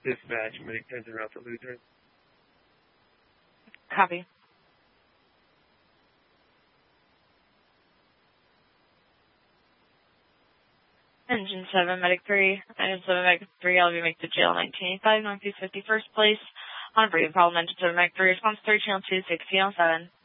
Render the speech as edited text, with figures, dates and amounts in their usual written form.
Dispatch, Medic 10 to route to Lutheran. Copy. Engine 7, Medic 3. Engine 7, Medic 3, LV make the jail 1985, Northeast 51st place. On a breathing problem, Engine 7, Medic 3, response 3, channel 2, 1607.